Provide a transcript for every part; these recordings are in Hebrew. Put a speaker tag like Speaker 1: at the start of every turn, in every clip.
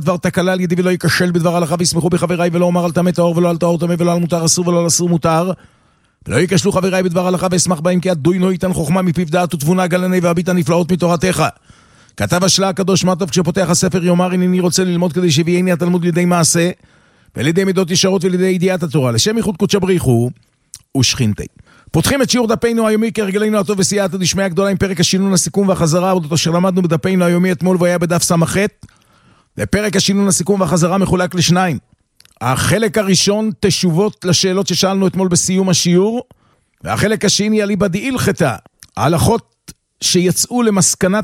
Speaker 1: דבר תקלה על ידי ולא יקשל בדבר הלכה ויסמכו בחבריי ולא אומר על טמא טהור ולא על טהור טמא ולא על מותר אסור ולא על אסור מותר ולא יקשלו חבריי בדבר הלכה ואשמח בהם כי הדוינו ייתן חוכמה מפיו דעת ותבונה גלני והביט הנפלאות מתורתך. כתב השלה הקדוש מה טוב כשפותח הספר יאמר הנני רוצה ללמוד כדי שיביאני התלמוד לידי מעשה ולידי מידות ישרות ולידי ידיעת התורה לשם ייחוד קודשא בריחו ושכינתי. פותחים את שיעור דפינו היומי כרגלנו הטוב וסייעתא דשמיא הגדולה עם פרק השינון הסיכום והחזרה אודות אשר למדנו בדפינו היומי אתמול והיה בדף ס"ח. בפרק השינון הסיכום והחזרה מחולק לשניים. החלק הראשון תשובות לשאלות ששאלנו אתמול בסיום השיעור, והחלק השני אליבא דהילכתא, ההלכות שיצאו למסקנת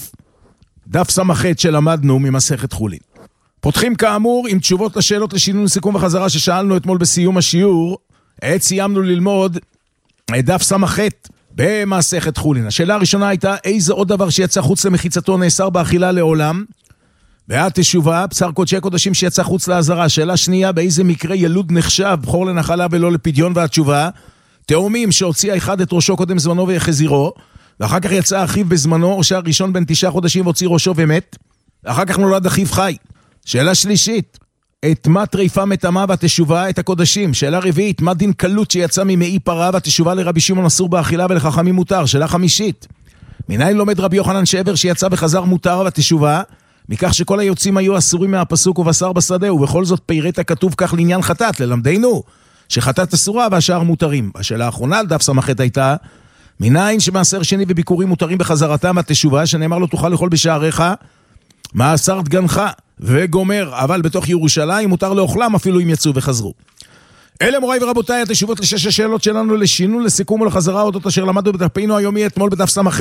Speaker 1: דף ס"ח שלמדנו ממסכת חולין. פותחים כאמור עם תשובות לשאלות לשינון סיכום וחזרה ששאלנו אתמול בסיום השיעור. עת סיימנו ללמוד דף ס"ח במסכת חולין. השאלה הראשונה הייתה איזה עוד דבר שיצא חוץ למחיצתו נאסר באכילה לעולם? והתשובה, בשר קודשי קודשים שיצא חוץ לעזרה. שאלה שנייה, באיזה מקרה ילוד נחשב בחור לנחלה ולא לפדיון? והתשובה, תאומים שהוציא אחד את ראשו קודם זמנו ויחזירו, ואחר כך יצא אחיו בזמנו, או שהראשון בן 9 חודשים והוציא ראשו ומת, ואחר כך נולד אחיו חי. שאלה שלישית, את מה טריפה מטמאה? והתשובה, את הקודשים. שאלה רביעית, מה דין קלות שיצא ממאי פרה? והתשובה, לרבי שמעון אסור באכילה ולחכמים מותר. שאלה חמישית, מניין לומד רבי יוחנן שעבר שיצא וחזר מותר? והתשובה, מכך שכל היוצאים היו אסורים מהפסוק ובשר בשדה, ובכל זאת פירט הכתוב כך לעניין חטאת, ללמדנו שחטאת אסורה והשאר מותרים. השאלה האחרונה על דף ס"ח הייתה, מניין שמעשר שני וביקורים מותרים בחזרתם? התשובה, שנאמר לו תוכל לאכול בשעריך מעשר דגנך וגומר, אבל בתוך ירושלים מותר לאוכלם אפילו אם יצאו וחזרו. אלה מוריי ורבותיי התשובות לשש השאלות שלנו לשינון, לסיכום ולחזרה אודות אשר למדנו בדפינו היומי אתמול בדף ס"ח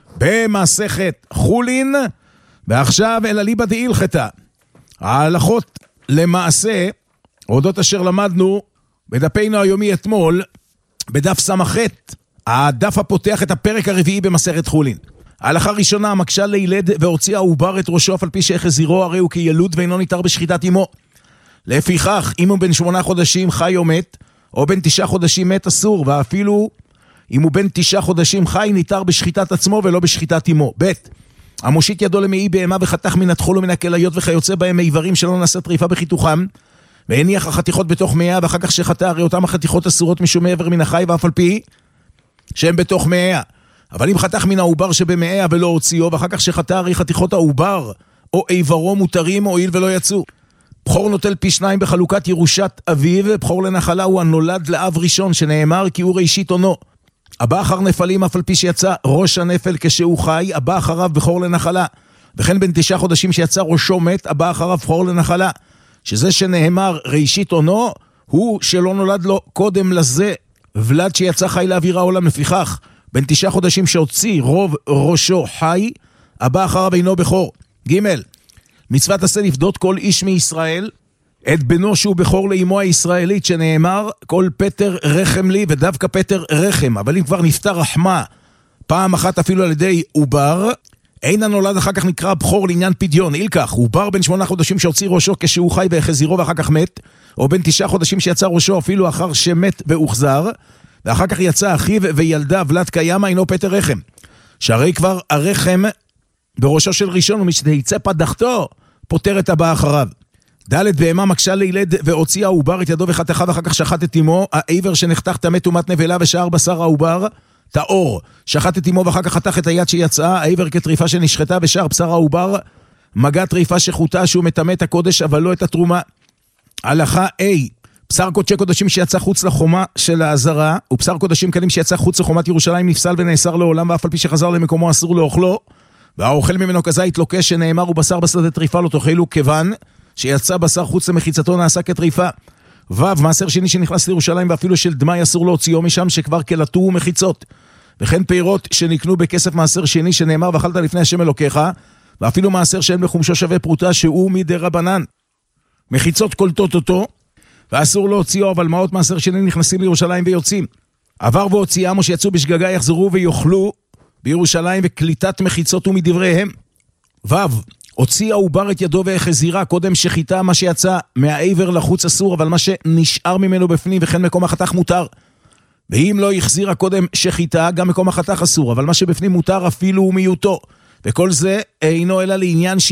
Speaker 1: במסכת חולין. ועכשיו אל אליבא דהילכתא, ההלכות למעשה אודות אשר למדנו בדפינו היומי אתמול בדף ס"ח, הדף הפותח את הפרק הרביעי במסכת חולין. ההלכה ראשונה, מקשה לילד והוציא העובר את ראשו אף על פי שהחזירו הרי הוא כילוד ואינו ניתר בשחיטת אמו. לפיכך אם הוא בן 8 חודשים חי או מת, או בן 9 חודשים מת אסור, ואפילו אם הוא בן 9 חודשים חי ניתר בשחיטת עצמו ולא בשחיטת אמו. ב' המושיט ידו למאי בהמה וחתך מן הטחול ומן הכליות וכיוצא בהם מאיברים שלא נעשה טריפה בחיתוכם, והניח החתיכות בתוך מאיה, ואחר כך שחטא הרי אותם החתיכות אסורות משום מעבר מן החי, ואף על פי שהם בתוך מאיה. אבל אם חתך מן העובר שבמאיה ולא הוציאו, ואחר כך שחטא הרי חתיכות העובר או איברו מותרים הואיל ולא יצאו. בחור נוטל פי 2 בחלוקת ירושת אביו, בחור לנחלה הוא הנולד לאב ראשון שנאמר כי הוא ראשית עונו. הבא אחר נפלים אף על פי שיצא ראש הנפל כשהוא חי, הבא אחריו בחור לנחלה. וכן בן 9 חודשים שיצא ראשו מת, הבא אחריו בחור לנחלה. שזה שנאמר ראשית עונו, הוא שלא נולד לו קודם לזה ולד שיצא חי לאוויר העולם. לפיכך בן 9 חודשים שהוציא רוב ראשו חי, הבא אחריו אינו בכור. ג' מצוות עשה לפדות כל איש מישראל את בנו שהוא בכור לאמו הישראלית, שנאמר כל פטר רחם לי, ודווקא פטר רחם. אבל אם כבר נפטר רחמה פעם אחת אפילו על ידי עובר, אין הנולד אחר כך נקרא בכור לעניין פדיון. אילכך עובר בן 8 חודשים שהוציא ראשו כשהוא חי והחזירו ואחר כך מת, או בן 9 חודשים שיצא ראשו אפילו אחר שמת והוחזר, ואחר כך יצא אחיו וילדה ולד קיימה, אינו פטר רחם, שהרי כבר הרחם בראשו של ראשון, ומשתיצא פדחתו פותר את הבא אחריו. ד' בהמה מקשה לילד והוציאה העובר את ידו וחתכה ואחר כך שחט את אמו, העבר שנחתך טמא טומאת נבלה ושאר בשר העובר טהור, שחט את אמו ואחר כך חתך את היד שיצאה, העבר כטריפה שנשחטה ושאר בשר העובר מגע טריפה שחוטה שהוא מטמא את הקודש אבל לא את התרומה. הלכה A, בשר קודשי קודשים שיצא חוץ לחומה של העזרה, ובשר קודשים קלים שיצא חוץ לחומת ירושלים נפסל ונאסר לעולם, ואף על פי שחזר למקומו אסור לאוכלו, והאוכל ממנו כזית לוקש, שנאמר ובשר בשדה טריפה לא תאכלו, כיוון שיצא בשר חוץ למחיצתו נעשה כטריפה. ו' מעשר שני שנכנס לירושלים ואפילו של דמי אסור להוציאו משם שכבר כלתו מחיצות. וכן פירות שנקנו בכסף מעשר שני, שנאמר ואכלת לפני השם אלוקיך, ואפילו מעשר שאין לחומשו שווה פרוטה שהוא מדי רבנן. מחיצות קולטות אותו ואסור להוציאו, אבל מעות מעשר שני נכנסים לירושלים ויוצאים. עבר והוציאם או שיצאו בשגגה יחזרו ויאכלו בירושלים, וקליטת מחיצות ומדבריהם. ו' הוציא העובר את ידו והחזירה קודם שחיטה, מה שיצא מהעבר לחוץ אסור, אבל מה שנשאר ממנו בפנים וכן מקום החתך מותר. ואם לא החזירה קודם שחיטה, גם מקום החתך אסור, אבל מה שבפנים מותר אפילו ומיעוטו. וכל זה אינו אלא לעניין